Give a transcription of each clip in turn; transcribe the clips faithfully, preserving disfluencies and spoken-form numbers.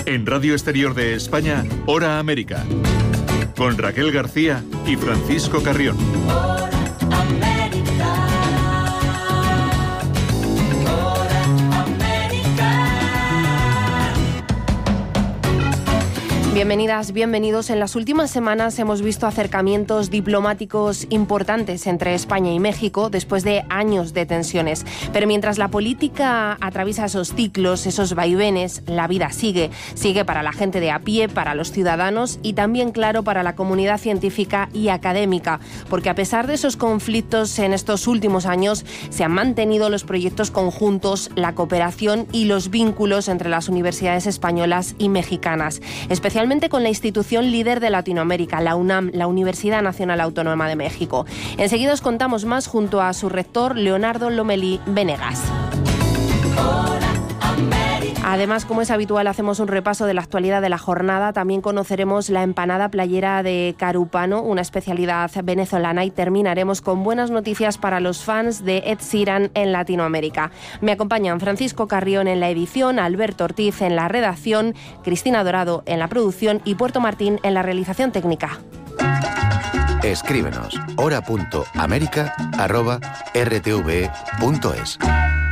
En Radio Exterior de España, Hora América, con Raquel García y Francisco Carrión. Hora América. Hora América. Bienvenidas, bienvenidos. En las últimas semanas hemos visto acercamientos diplomáticos importantes entre España y México después de años de tensiones. Pero mientras la política atraviesa esos ciclos, esos vaivenes, la vida sigue. Sigue para la gente de a pie, para los ciudadanos y también, claro, para la comunidad científica y académica. Porque a pesar de esos conflictos en estos últimos años, se han mantenido los proyectos conjuntos, la cooperación y los vínculos entre las universidades españolas y mexicanas. Especialmente con la institución líder de Latinoamérica, la UNAM, la Universidad Nacional Autónoma de México. Enseguida os contamos más junto a su rector, Leonardo Lomelí Venegas. Además, como es habitual, hacemos un repaso de la actualidad de la jornada. También conoceremos la empanada playera de Carúpano, una especialidad venezolana, y terminaremos con buenas noticias para los fans de Ed Sheeran en Latinoamérica. Me acompañan Francisco Carrión en la edición, Alberto Ortiz en la redacción, Cristina Dorado en la producción y Puerto Martín en la realización técnica. Escríbenos hora punto américa arroba r t v punto es.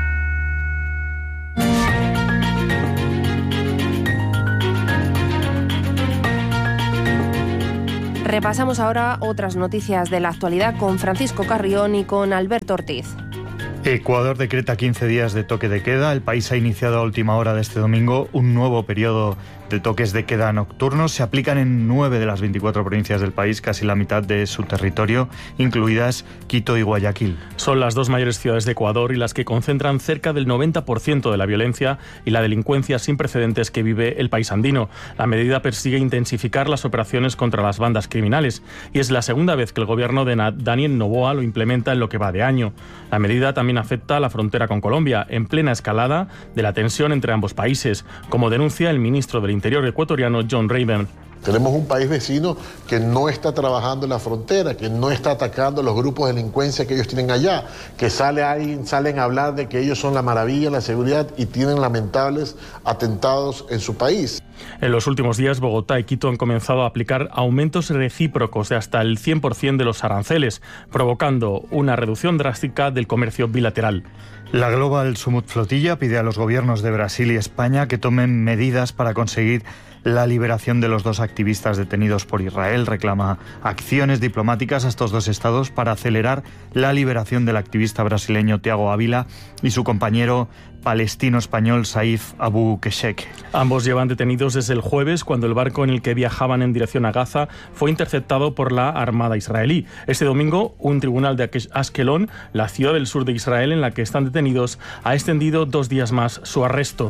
Repasamos ahora otras noticias de la actualidad con Francisco Carrión y con Alberto Ortiz. Ecuador decreta quince días de toque de queda. El país ha iniciado a última hora de este domingo un nuevo periodo de toques de queda nocturnos. Se aplican en nueve de las veinticuatro provincias del país, casi la mitad de su territorio, incluidas Quito y Guayaquil. Son las dos mayores ciudades de Ecuador y las que concentran cerca del noventa por ciento de la violencia y la delincuencia sin precedentes que vive el país andino. La medida persigue intensificar las operaciones contra las bandas criminales y es la segunda vez que el gobierno de Daniel Noboa lo implementa en lo que va de año. La medida también afecta a la frontera con Colombia, en plena escalada de la tensión entre ambos países, como denuncia el ministro del Interior ecuatoriano John Raven. Tenemos un país vecino que no está trabajando en la frontera, que no está atacando los grupos de delincuencia que ellos tienen allá, que sale ahí, salen a hablar de que ellos son la maravilla, la seguridad, y tienen lamentables atentados en su país. En los últimos días, Bogotá y Quito han comenzado a aplicar aumentos recíprocos de hasta el cien por ciento de los aranceles, provocando una reducción drástica del comercio bilateral. La Global Summit Flotilla pide a los gobiernos de Brasil y España que tomen medidas para conseguir la liberación de los dos activistas detenidos por Israel. Reclama acciones diplomáticas a estos dos estados para acelerar la liberación del activista brasileño Thiago Ávila y su compañero palestino-español Saif Abu Keshek. Ambos llevan detenidos desde el jueves, cuando el barco en el que viajaban en dirección a Gaza fue interceptado por la Armada israelí. Este domingo, un tribunal de Ashkelon, la ciudad del sur de Israel en la que están detenidos, ha extendido dos días más su arresto.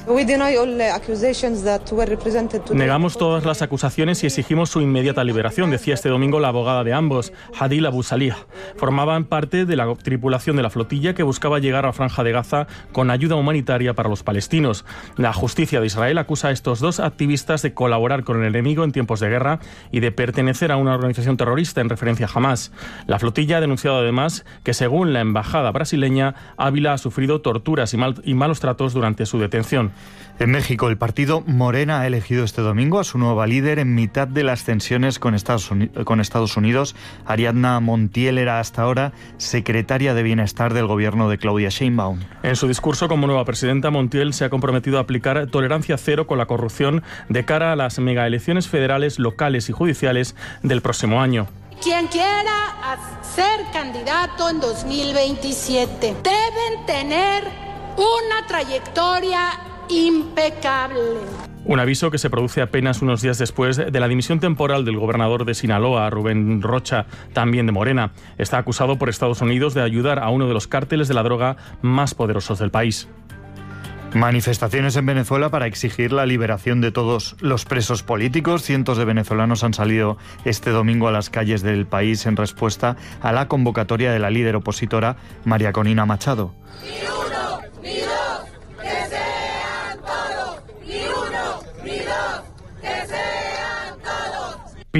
Negamos todas las acusaciones y exigimos su inmediata liberación, decía este domingo la abogada de ambos, Hadil Abu Salih. Formaban parte de la tripulación de la flotilla que buscaba llegar a la Franja de Gaza con ayuda humanitaria para los palestinos. La justicia de Israel acusa a estos dos activistas de colaborar con el enemigo en tiempos de guerra y de pertenecer a una organización terrorista en referencia a Hamás. La flotilla ha denunciado además que, según la embajada brasileña, Ávila ha sufrido torturas y, mal, y malos tratos durante su detención. En México, el partido Morena ha elegido este domingo a su nueva líder en mitad de las tensiones con Estados Unidos. Con Estados Unidos. Ariadna Montiel era hasta ahora secretaria de Bienestar del gobierno de Claudia Sheinbaum. En su discurso como nueva presidenta, Montiel se ha comprometido a aplicar tolerancia cero con la corrupción de cara a las megaelecciones federales, locales y judiciales del próximo año. Quien quiera ser candidato en dos mil veintisiete deben tener una trayectoria impecable. Un aviso que se produce apenas unos días después de la dimisión temporal del gobernador de Sinaloa, Rubén Rocha, también de Morena. Está acusado por Estados Unidos de ayudar a uno de los cárteles de la droga más poderosos del país. Manifestaciones en Venezuela para exigir la liberación de todos los presos políticos. Cientos de venezolanos han salido este domingo a las calles del país en respuesta a la convocatoria de la líder opositora María Corina Machado. Ni uno, ni dos, que sean todos. Ni uno, ni dos, que sean todos.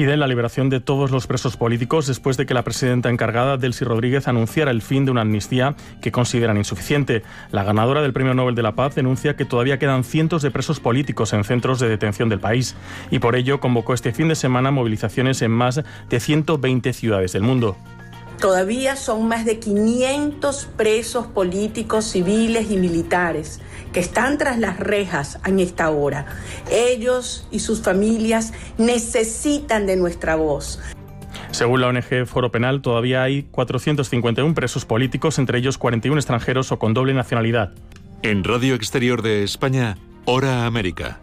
Piden la liberación de todos los presos políticos después de que la presidenta encargada, Delcy Rodríguez, anunciara el fin de una amnistía que consideran insuficiente. La ganadora del Premio Nobel de la Paz denuncia que todavía quedan cientos de presos políticos en centros de detención del país y por ello convocó este fin de semana movilizaciones en más de ciento veinte ciudades del mundo. Todavía son más de quinientos presos políticos, civiles y militares que están tras las rejas en esta hora. Ellos y sus familias necesitan de nuestra voz. Según la O N G Foro Penal, todavía hay cuatrocientos cincuenta y uno presos políticos, entre ellos cuarenta y uno extranjeros o con doble nacionalidad. En Radio Exterior de España, Hora América.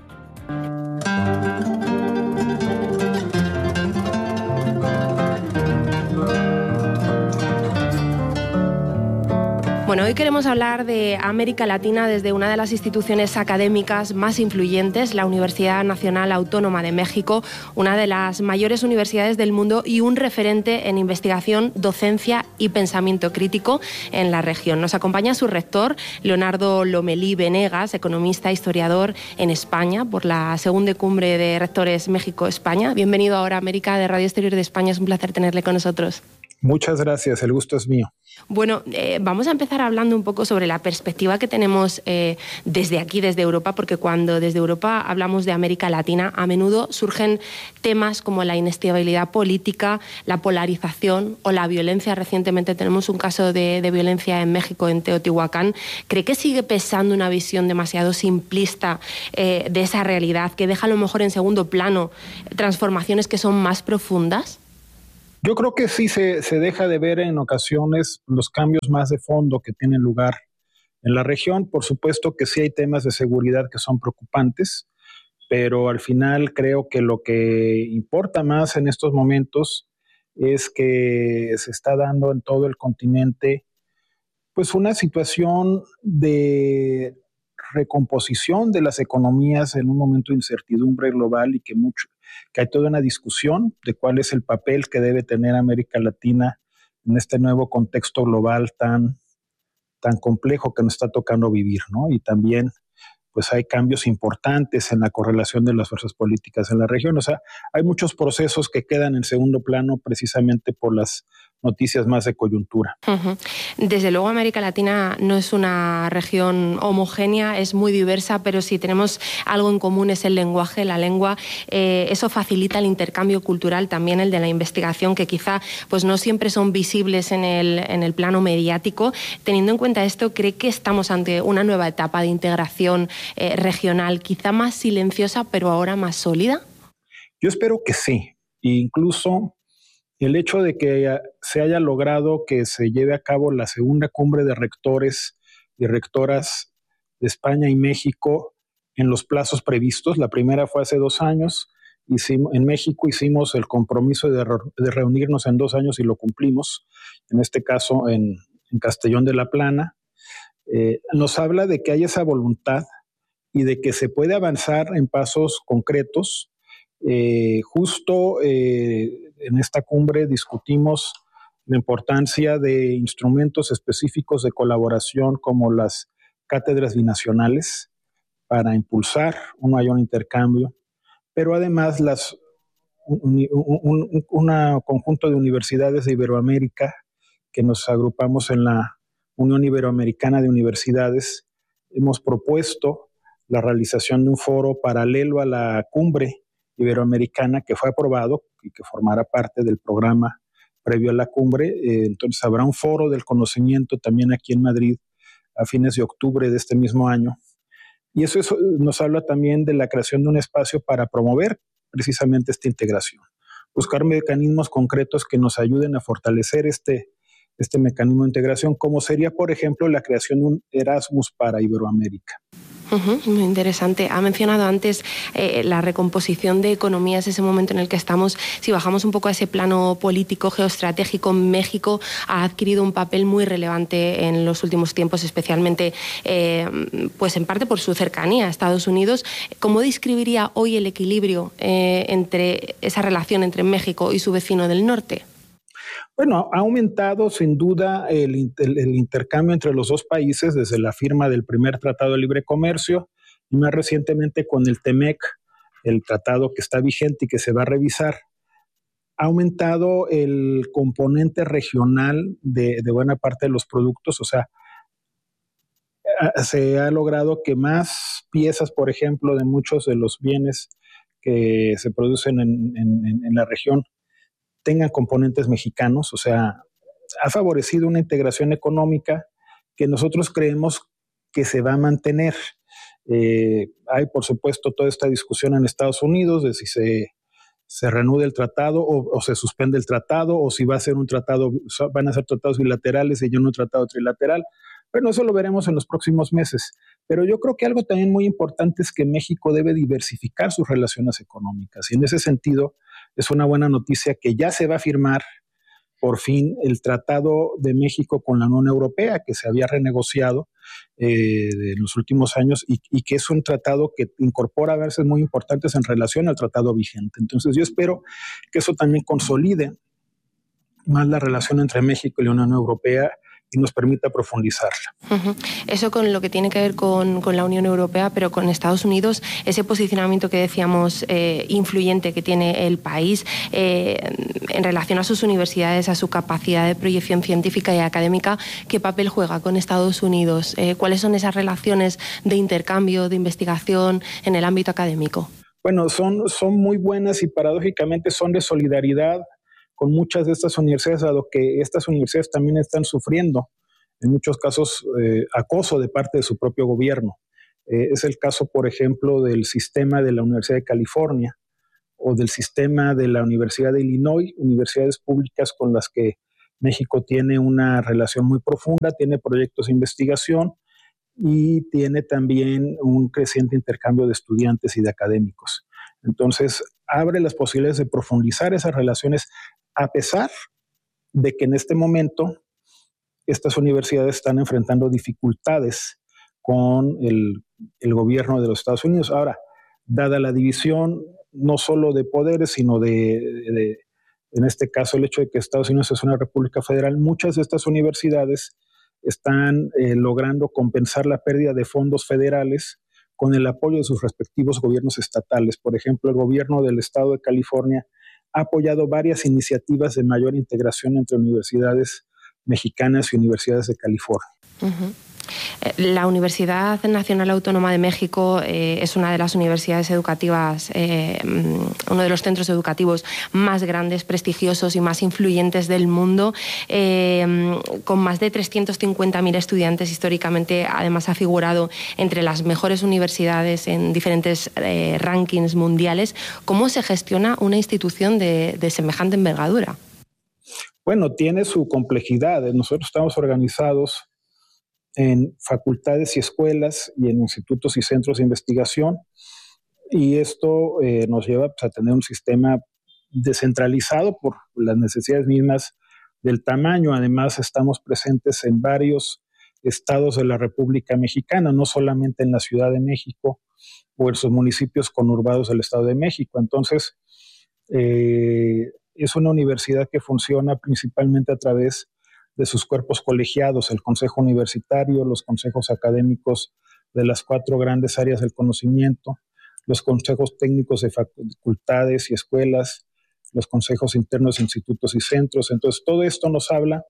Bueno, hoy queremos hablar de América Latina desde una de las instituciones académicas más influyentes, la Universidad Nacional Autónoma de México, una de las mayores universidades del mundo y un referente en investigación, docencia y pensamiento crítico en la región. Nos acompaña su rector, Leonardo Lomelí Venegas, economista, historiador en España, por la segunda cumbre de rectores México-España. Bienvenido a Hora América de Radio Exterior de España, es un placer tenerle con nosotros. Muchas gracias, el gusto es mío. Bueno, eh, vamos a empezar hablando un poco sobre la perspectiva que tenemos eh, desde aquí, desde Europa, porque cuando desde Europa hablamos de América Latina, a menudo surgen temas como la inestabilidad política, la polarización o la violencia. Recientemente tenemos un caso de, de violencia en México, en Teotihuacán. ¿Cree que sigue pesando una visión demasiado simplista eh, de esa realidad, que deja a lo mejor en segundo plano transformaciones que son más profundas? Yo creo que sí se, se deja de ver en ocasiones los cambios más de fondo que tienen lugar en la región. Por supuesto que sí hay temas de seguridad que son preocupantes, pero al final creo que lo que importa más en estos momentos es que se está dando en todo el continente pues una situación de recomposición de las economías en un momento de incertidumbre global y que mucho que hay toda una discusión de cuál es el papel que debe tener América Latina en este nuevo contexto global tan, tan complejo que nos está tocando vivir, ¿no? Y también pues hay cambios importantes en la correlación de las fuerzas políticas en la región. O sea, hay muchos procesos que quedan en segundo plano precisamente por las noticias más de coyuntura. Uh-huh. Desde luego América Latina no es una región homogénea, es muy diversa, pero si tenemos algo en común es el lenguaje, la lengua. Eh, eso facilita el intercambio cultural, también el de la investigación, que quizá pues no siempre son visibles en el, en el plano mediático. Teniendo en cuenta esto, ¿cree que estamos ante una nueva etapa de integración eh, regional, quizá más silenciosa, pero ahora más sólida? Yo espero que sí. E incluso el hecho de que se haya logrado que se lleve a cabo la segunda cumbre de rectores y rectoras de España y México en los plazos previstos. La primera fue hace dos años. Hicimos, en México hicimos el compromiso de, re, de reunirnos en dos años y lo cumplimos. En este caso en, en Castellón de la Plana. Eh, nos habla de que hay esa voluntad y de que se puede avanzar en pasos concretos. Eh, justo eh, en esta cumbre discutimos la importancia de instrumentos específicos de colaboración como las cátedras binacionales para impulsar un mayor intercambio, pero además las, un, un, un conjunto de universidades de Iberoamérica que nos agrupamos en la Unión Iberoamericana de Universidades, hemos propuesto la realización de un foro paralelo a la cumbre iberoamericana que fue aprobado y que formará parte del programa previo a la cumbre. Eh, entonces habrá un foro del conocimiento también aquí en Madrid a fines de octubre de este mismo año. Y eso, eso nos habla también de la creación de un espacio para promover precisamente esta integración. Buscar mecanismos concretos que nos ayuden a fortalecer este, este mecanismo de integración, como sería, por ejemplo, la creación de un Erasmus para Iberoamérica. Uh-huh, muy interesante. Ha mencionado antes eh, la recomposición de economías, ese momento en el que estamos. Si bajamos un poco a ese plano político, geoestratégico, México ha adquirido un papel muy relevante en los últimos tiempos, especialmente eh, pues en parte por su cercanía a Estados Unidos. ¿Cómo describiría hoy el equilibrio eh, entre esa relación entre México y su vecino del norte? Bueno, ha aumentado sin duda el, el, el intercambio entre los dos países desde la firma del primer Tratado de Libre Comercio y más recientemente con el TEMEC, el tratado que está vigente y que se va a revisar. ha aumentado el componente regional de, de buena parte de los productos, o sea, se ha logrado que más piezas, por ejemplo, de muchos de los bienes que se producen en, en, en la región tengan componentes mexicanos, o sea, ha favorecido una integración económica que nosotros creemos que se va a mantener. Eh, hay, por supuesto, toda esta discusión en Estados Unidos de si se, se reanuda el tratado o, o se suspende el tratado, o si va a ser un tratado, van a ser tratados bilaterales y no un tratado trilateral. Bueno, eso lo veremos en los próximos meses. Pero yo creo que algo también muy importante es que México debe diversificar sus relaciones económicas. Y en ese sentido, es una buena noticia que ya se va a firmar por fin el Tratado de México con la Unión Europea, que se había renegociado eh, en los últimos años y, y que es un tratado que incorpora avances muy importantes en relación al tratado vigente. Entonces yo espero que eso también consolide más la relación entre México y la Unión Europea y nos permita profundizarla. Uh-huh. Eso con lo que tiene que ver con, con la Unión Europea, pero con Estados Unidos, ese posicionamiento que decíamos eh, influyente que tiene el país eh, en relación a sus universidades, a su capacidad de proyección científica y académica, ¿qué papel juega con Estados Unidos? Eh, ¿Cuáles son esas relaciones de intercambio, de investigación en el ámbito académico? Bueno, son, son muy buenas y paradójicamente son de solidaridad con muchas de estas universidades, dado que estas universidades también están sufriendo, en muchos casos, eh, acoso de parte de su propio gobierno. Eh, es el caso, por ejemplo, del sistema de la Universidad de California o del sistema de la Universidad de Illinois, universidades públicas con las que México tiene una relación muy profunda, tiene proyectos de investigación y tiene también un creciente intercambio de estudiantes y de académicos. Entonces, abre las posibilidades de profundizar esas relaciones, a pesar de que en este momento estas universidades están enfrentando dificultades con el, el gobierno de los Estados Unidos. Ahora, dada la división no solo de poderes, sino de, de, en este caso, el hecho de que Estados Unidos es una república federal, muchas de estas universidades están eh, logrando compensar la pérdida de fondos federales con el apoyo de sus respectivos gobiernos estatales. Por ejemplo, el gobierno del estado de California ha apoyado varias iniciativas de mayor integración entre universidades mexicanas y universidades de California. Uh-huh. La Universidad Nacional Autónoma de México eh, es una de las universidades educativas, eh, uno de los centros educativos más grandes, prestigiosos y más influyentes del mundo, eh, con más de trescientos cincuenta mil estudiantes. Históricamente, además, ha figurado entre las mejores universidades en diferentes eh, rankings mundiales. ¿Cómo se gestiona una institución de, de semejante envergadura? Bueno, tiene su complejidad. Nosotros estamos organizados en facultades y escuelas y en institutos y centros de investigación, y esto eh, nos lleva pues, a tener un sistema descentralizado por las necesidades mismas del tamaño. Además, estamos presentes en varios estados de la República Mexicana, no solamente en la Ciudad de México o en sus municipios conurbados del Estado de México. Entonces, eh, es una universidad que funciona principalmente a través de sus cuerpos colegiados, el Consejo Universitario, los consejos académicos de las cuatro grandes áreas del conocimiento, los consejos técnicos de facultades y escuelas, los consejos internos de institutos y centros. Entonces, todo esto nos habla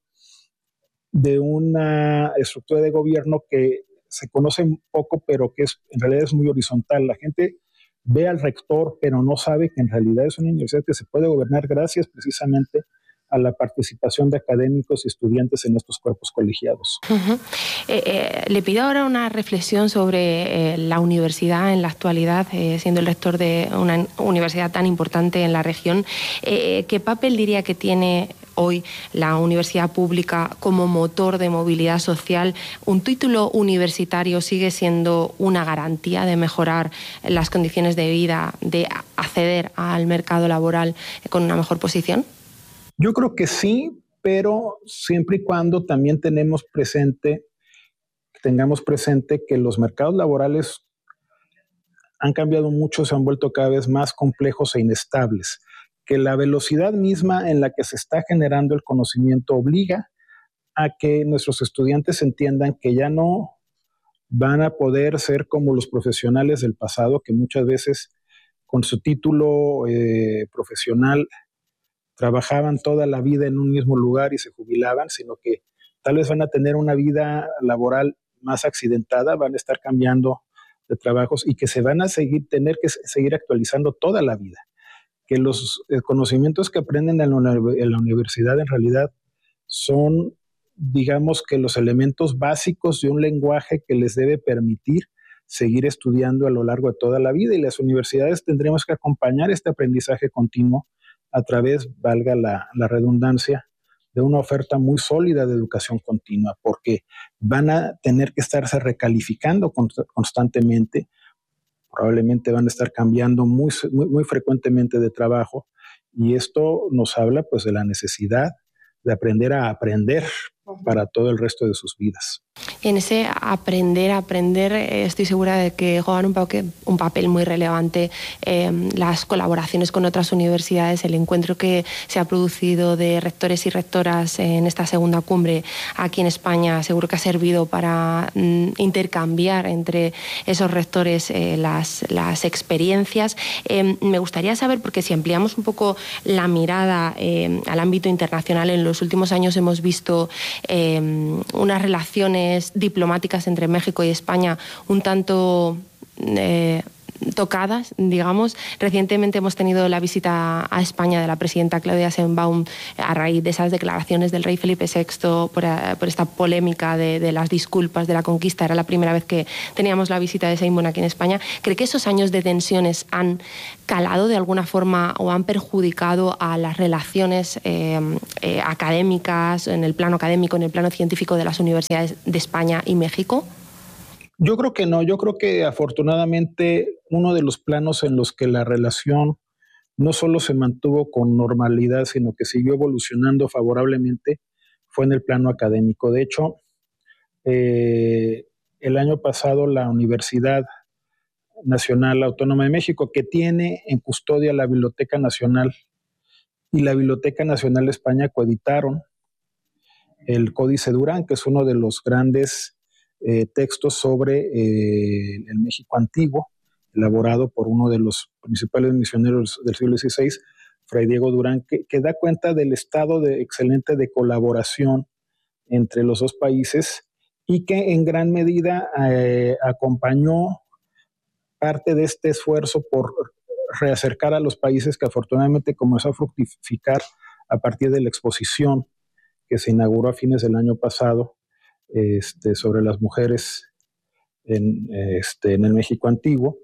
de una estructura de gobierno que se conoce un poco, pero que es, en realidad es muy horizontal. La gente ve al rector, pero no sabe que en realidad es una universidad que se puede gobernar gracias precisamente a la participación de académicos y estudiantes en estos cuerpos colegiados. Uh-huh. eh, eh, le pido ahora una reflexión sobre eh, la universidad en la actualidad, eh, siendo el rector de una universidad tan importante en la región. Eh, ¿Qué papel diría que tiene hoy la universidad pública como motor de movilidad social? ¿Un título universitario sigue siendo una garantía de mejorar las condiciones de vida, de acceder al mercado laboral con una mejor posición? Yo creo que sí, pero siempre y cuando también tenemos presente, tengamos presente que los mercados laborales han cambiado mucho, se han vuelto cada vez más complejos e inestables, que la velocidad misma en la que se está generando el conocimiento obliga a que nuestros estudiantes entiendan que ya no van a poder ser como los profesionales del pasado, que muchas veces con su título eh, profesional trabajaban toda la vida en un mismo lugar y se jubilaban, sino que tal vez van a tener una vida laboral más accidentada, van a estar cambiando de trabajos y que se van a seguir, tener que seguir actualizando toda la vida. Que los eh, conocimientos que aprenden en la, en la universidad en realidad son, digamos que los elementos básicos de un lenguaje que les debe permitir seguir estudiando a lo largo de toda la vida, y las universidades tendremos que acompañar este aprendizaje continuo a través, valga la, la redundancia, de una oferta muy sólida de educación continua, porque van a tener que estarse recalificando constantemente, probablemente van a estar cambiando muy, muy, muy frecuentemente de trabajo, y esto nos habla pues de la necesidad de aprender a aprender para todo el resto de sus vidas. En ese aprender, aprender, eh, estoy segura de que juegan un papel, un papel muy relevante eh, las colaboraciones con otras universidades, el encuentro que se ha producido de rectores y rectoras en esta segunda cumbre aquí en España, seguro que ha servido para mm, intercambiar entre esos rectores eh, las, las experiencias. Eh, me gustaría saber, porque si ampliamos un poco la mirada eh, al ámbito internacional, en los últimos años hemos visto eh, unas relaciones diplomáticas entre México y España un tanto eh, tocadas, digamos. Recientemente hemos tenido la visita a España de la presidenta Claudia Sheinbaum a raíz de esas declaraciones del rey Felipe sexto por, por esta polémica de, de las disculpas de la conquista. Era la primera vez que teníamos la visita de Sheinbaum aquí en España. ¿Cree que esos años de tensiones han calado de alguna forma o han perjudicado a las relaciones eh, eh, académicas, en el plano académico, en el plano científico de las universidades de España y México? Yo creo que no, yo creo que afortunadamente uno de los planos en los que la relación no solo se mantuvo con normalidad, sino que siguió evolucionando favorablemente fue en el plano académico. De hecho, eh, el año pasado la Universidad Nacional Autónoma de México, que tiene en custodia la Biblioteca Nacional y la Biblioteca Nacional de España, coeditaron el Códice Durán, que es uno de los grandes Eh, textos sobre eh, el México antiguo, elaborado por uno de los principales misioneros del siglo dieciséis, Fray Diego Durán, que, que da cuenta del estado de, excelente de colaboración entre los dos países y que en gran medida eh, acompañó parte de este esfuerzo por reacercar a los países, que afortunadamente comenzó a fructificar a partir de la exposición que se inauguró a fines del año pasado Este, sobre las mujeres en, este, en el México antiguo.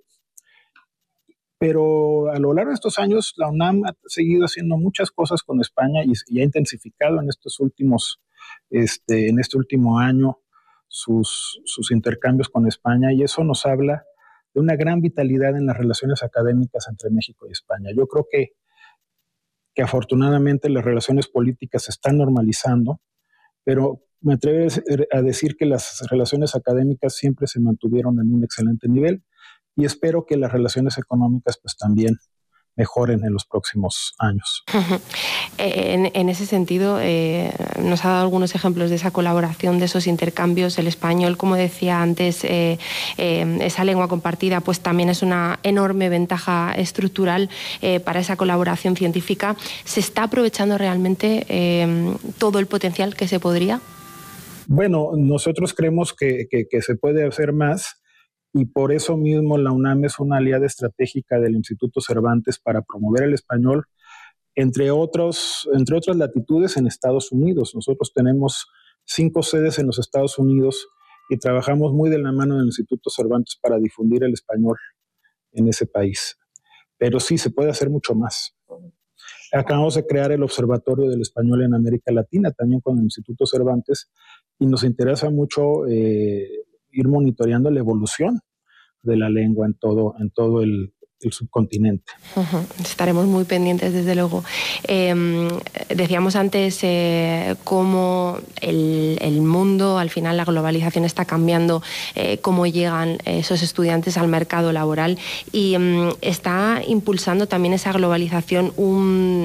Pero a lo largo de estos años la UNAM ha seguido haciendo muchas cosas con España y, y ha intensificado en estos últimos, este, en este último año sus, sus intercambios con España, y eso nos habla de una gran vitalidad en las relaciones académicas entre México y España. Yo creo que, que afortunadamente las relaciones políticas se están normalizando, pero me atrevo a decir que las relaciones académicas siempre se mantuvieron en un excelente nivel, y espero que las relaciones económicas pues también mejoren en los próximos años. En, en ese sentido, eh, nos ha dado algunos ejemplos de esa colaboración, de esos intercambios. El español, como decía antes, eh, eh, esa lengua compartida, pues también es una enorme ventaja estructural eh, para esa colaboración científica. ¿Se está aprovechando realmente eh, todo el potencial que se podría? Bueno, nosotros creemos que, que, que se puede hacer más, y por eso mismo la UNAM es una aliada estratégica del Instituto Cervantes para promover el español, entre, otros, entre otras latitudes, en Estados Unidos. Nosotros tenemos cinco sedes en los Estados Unidos y trabajamos muy de la mano del Instituto Cervantes para difundir el español en ese país. Pero sí, se puede hacer mucho más. Acabamos de crear el Observatorio del Español en América Latina, también con el Instituto Cervantes, y nos interesa mucho eh, ir monitoreando la evolución de la lengua en todo, en todo el, el subcontinente. Uh-huh. Estaremos muy pendientes, desde luego. Eh, decíamos antes eh, cómo el, el mundo, al final la globalización está cambiando, eh, cómo llegan esos estudiantes al mercado laboral, y um, está impulsando también esa globalización un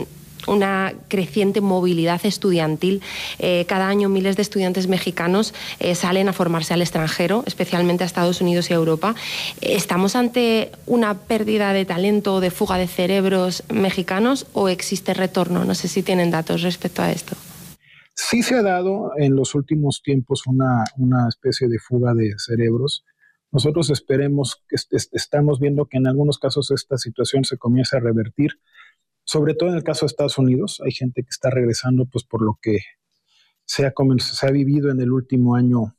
una creciente movilidad estudiantil. Eh, cada año miles de estudiantes mexicanos eh, salen a formarse al extranjero, especialmente a Estados Unidos y a Europa. ¿Estamos ante una pérdida de talento o de fuga de cerebros mexicanos o existe retorno? No sé si tienen datos respecto a esto. Sí se ha dado en los últimos tiempos una, una especie de fuga de cerebros. Nosotros esperemos, que est- estamos viendo que en algunos casos esta situación se comienza a revertir, sobre todo en el caso de Estados Unidos. Hay gente que está regresando pues por lo que se ha, se ha vivido en el último año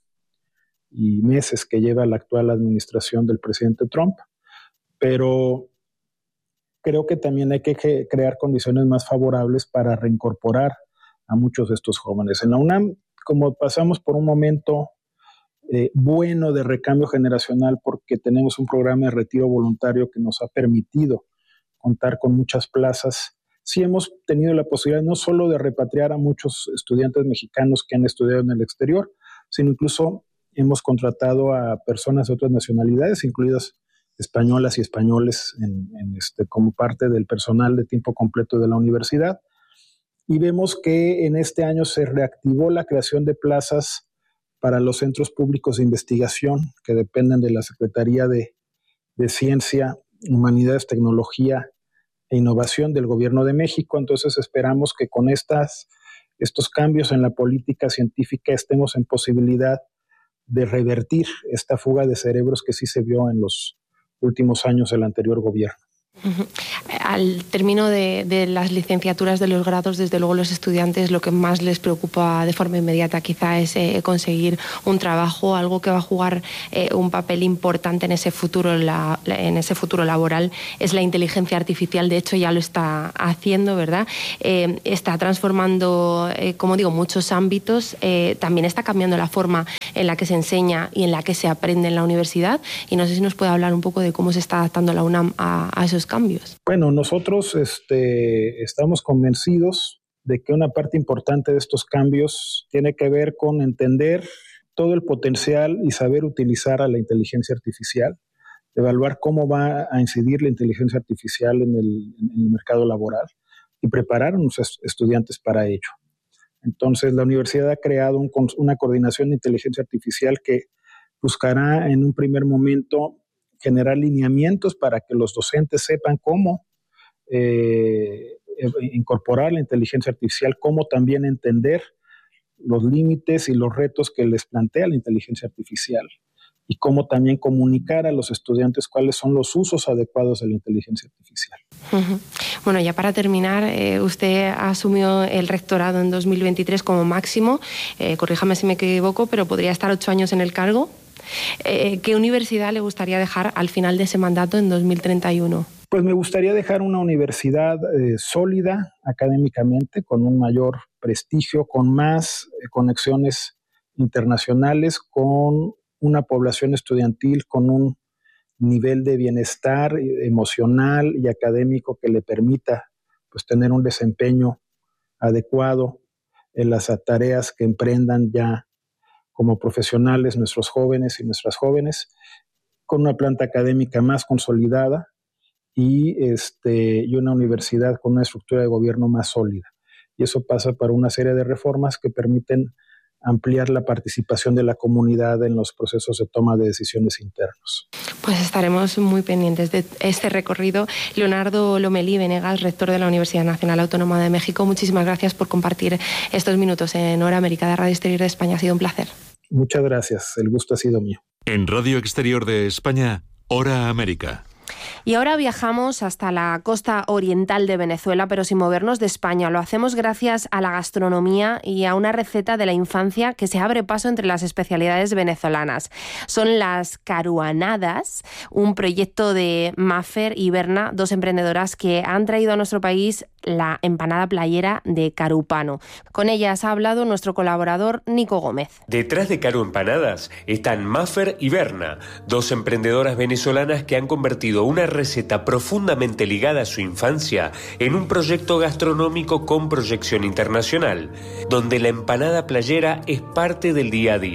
y meses que lleva la actual administración del presidente Trump, pero creo que también hay que ge- crear condiciones más favorables para reincorporar a muchos de estos jóvenes. En la UNAM, como pasamos por un momento eh, bueno de recambio generacional porque tenemos un programa de retiro voluntario que nos ha permitido contar con muchas plazas, sí hemos tenido la posibilidad no solo de repatriar a muchos estudiantes mexicanos que han estudiado en el exterior, sino incluso hemos contratado a personas de otras nacionalidades, incluidas españolas y españoles en, en este, como parte del personal de tiempo completo de la universidad. Y vemos que en este año se reactivó la creación de plazas para los centros públicos de investigación que dependen de la Secretaría de, de Ciencia, Humanidades, Tecnología e Innovación del Gobierno de México. Entonces esperamos que con estas, estos cambios en la política científica estemos en posibilidad de revertir esta fuga de cerebros que sí se vio en los últimos años del anterior gobierno. Uh-huh. Al término de, de las licenciaturas de los grados, desde luego los estudiantes lo que más les preocupa de forma inmediata quizá es eh, conseguir un trabajo, algo que va a jugar eh, un papel importante en ese futuro la, en ese futuro laboral es la inteligencia artificial. De hecho ya lo está haciendo, ¿verdad? Eh, está transformando, eh, como digo, muchos ámbitos. Eh, también está cambiando la forma en la que se enseña y en la que se aprende en la universidad, y no sé si nos puede hablar un poco de cómo se está adaptando la UNAM a, a esos cambios. Bueno, nosotros este, estamos convencidos de que una parte importante de estos cambios tiene que ver con entender todo el potencial y saber utilizar a la inteligencia artificial, evaluar cómo va a incidir la inteligencia artificial en el, en el mercado laboral y preparar a los estudiantes para ello. Entonces, la universidad ha creado un, una coordinación de inteligencia artificial que buscará en un primer momento generar lineamientos para que los docentes sepan cómo eh, incorporar la inteligencia artificial, cómo también entender los límites y los retos que les plantea la inteligencia artificial y cómo también comunicar a los estudiantes cuáles son los usos adecuados de la inteligencia artificial. Uh-huh. Bueno, ya para terminar, eh, usted asumió el rectorado en dos mil veintitrés como máximo, eh, corríjame si me equivoco, pero podría estar ocho años en el cargo. Eh, ¿Qué universidad le gustaría dejar al final de ese mandato en dos mil treinta y uno? Pues me gustaría dejar una universidad eh, sólida académicamente, con un mayor prestigio, con más eh, conexiones internacionales, con una población estudiantil con un nivel de bienestar emocional y académico que le permita pues, tener un desempeño adecuado en las tareas que emprendan ya como profesionales nuestros jóvenes y nuestras jóvenes, con una planta académica más consolidada y, este, y una universidad con una estructura de gobierno más sólida. Y eso pasa por una serie de reformas que permiten ampliar la participación de la comunidad en los procesos de toma de decisiones internos. Pues estaremos muy pendientes de este recorrido. Leonardo Lomelí Venegas, rector de la Universidad Nacional Autónoma de México, muchísimas gracias por compartir estos minutos en Hora América de Radio Exterior de España. Ha sido un placer. Muchas gracias, el gusto ha sido mío. En Radio Exterior de España, Hora América. Y ahora viajamos hasta la costa oriental de Venezuela, pero sin movernos de España. Lo hacemos gracias a la gastronomía y a una receta de la infancia que se abre paso entre las especialidades venezolanas. Son las caruanadas, un proyecto de Mafer y Berna, dos emprendedoras que han traído a nuestro país la empanada playera de Carúpano. Con ellas ha hablado nuestro colaborador Nico Gómez. Detrás de Caru Empanadas están Mafer y Berna, dos emprendedoras venezolanas que han convertido una receta profundamente ligada a su infancia en un proyecto gastronómico con proyección internacional, donde la empanada playera es parte del día a día.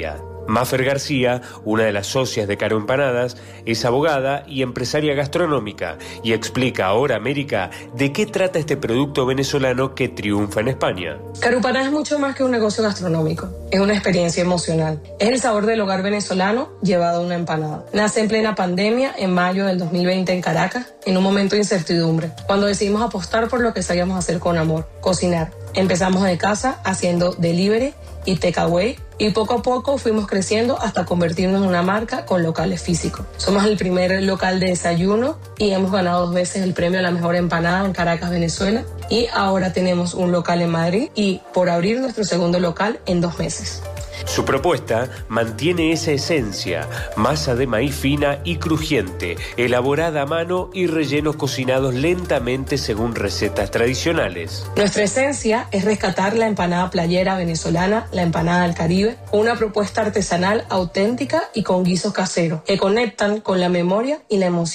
Mafer García, una de las socias de Caro Empanadas, es abogada y empresaria gastronómica y explica a Hora América de qué trata este producto venezolano que triunfa en España. Caro Empanadas es mucho más que un negocio gastronómico, es una experiencia emocional. Es el sabor del hogar venezolano llevado a una empanada. Nace en plena pandemia, en mayo del dos mil veinte en Caracas, en un momento de incertidumbre, cuando decidimos apostar por lo que sabíamos hacer con amor, cocinar. Empezamos de casa haciendo delivery y takeaway, y poco a poco fuimos creciendo hasta convertirnos en una marca con locales físicos. Somos el primer local de desayuno y hemos ganado dos veces el premio a la mejor empanada en Caracas, Venezuela, y ahora tenemos un local en Madrid y por abrir nuestro segundo local en dos meses. Su propuesta mantiene esa esencia, masa de maíz fina y crujiente, elaborada a mano y rellenos cocinados lentamente según recetas tradicionales. Nuestra esencia es rescatar la empanada playera venezolana, la empanada del Caribe, una propuesta artesanal auténtica y con guisos caseros que conectan con la memoria y la emoción.